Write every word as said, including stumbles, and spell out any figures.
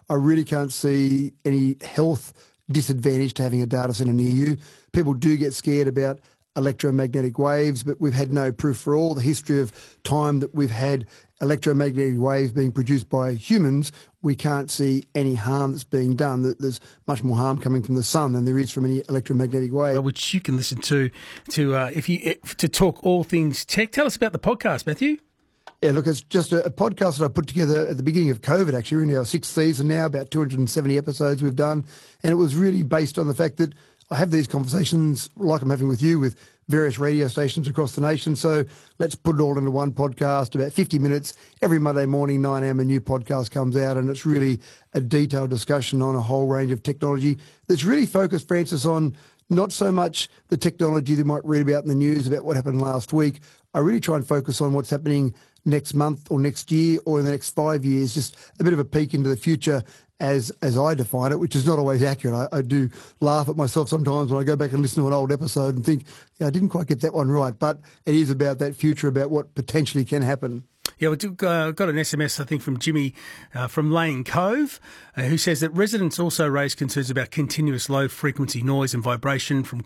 I really can't see any health disadvantage to having a data centre near you. People do get scared about electromagnetic waves, but we've had no proof for all the history of time that we've had electromagnetic waves being produced by humans. We can't see any harm that's being done. There's much more harm coming from the sun than there is from any electromagnetic wave. Which you can listen to to uh, if you to talk all things tech. Tell us about the podcast, Matthew. Yeah, look, it's just a, a podcast that I put together at the beginning of COVID, actually. We're in our sixth season now, about two hundred seventy episodes we've done. And it was really based on the fact that I have these conversations like I'm having with you with various radio stations across the nation. So let's put it all into one podcast, about fifty minutes. Every Monday morning, nine a.m, a new podcast comes out, and it's really a detailed discussion on a whole range of technology that's really focused, Francis, on not so much the technology they might read about in the news about what happened last week. I really try and focus on what's happening next month or next year or in the next five years, just a bit of a peek into the future as as I define it, which is not always accurate. I, I do laugh at myself sometimes when I go back and listen to an old episode and think, yeah, I didn't quite get that one right. But it is about that future, about what potentially can happen. Yeah, we uh, got an S M S, I think, from Jimmy uh, from Lane Cove, uh, who says that residents also raise concerns about continuous low-frequency noise and vibration from